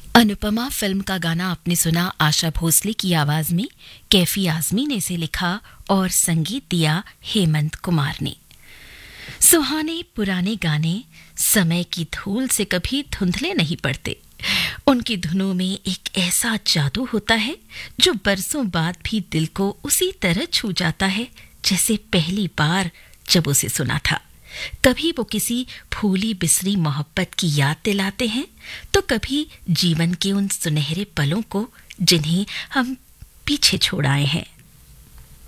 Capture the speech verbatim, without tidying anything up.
Anupama film का गाना आपने सुना आशा भोसले की आवाज में। कैफी आजमी ने इसे लिखा और संगीत दिया हेमंत कुमार ने। सुहाने पुराने गाने समय की धूल से कभी धुंधले नहीं पड़ते। उनकी धुनों में एक ऐसा जादू होता है जो बरसों बाद भी दिल को उसी तरह छू जाता है जैसे पहली बार जब उसे सुना था। कभी वो किसी भूली बिसरी मोहब्बत की याद दिलाते हैं, तो कभी जीवन के उन सुनहरे पलों को जिन्हें हम पीछे छोड़ आए हैं।